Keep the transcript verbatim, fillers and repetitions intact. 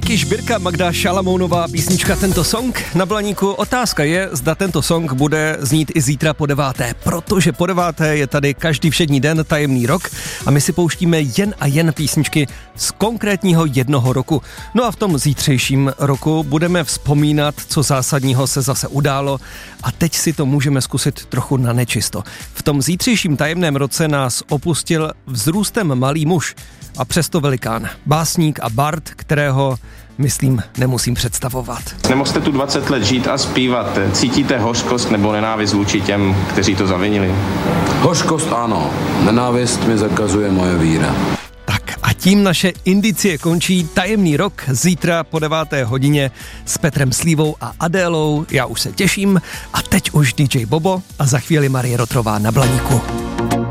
Miky Žbírka, Magda Šalamounová, písnička Tento song na Blaníku. Otázka je, zda tento song bude znít i zítra po deváté, protože po deváté je tady každý všední den tajemný rok a my si pouštíme jen a jen písničky z konkrétního jednoho roku. No a v tom zítřejším roku budeme vzpomínat, co zásadního se zase událo a teď si to můžeme zkusit trochu na nečisto. V tom zítřejším tajemném roce nás opustil vzrůstem malý muž a přesto velikán, básník a bard, kterého, myslím, nemusím představovat. Nemohl jste tu dvacet let žít a zpívat. Cítíte hořkost nebo nenávist vůči těm, kteří to zavinili? Hořkost ano, nenávist mi zakazuje moje víra. Tak a tím naše indicie končí. Tajemný rok zítra po deváté hodině s Petrem Slívou a Adélou. Já už se těším a teď už D J Bobo a za chvíli Marie Rotrová na Blaníku.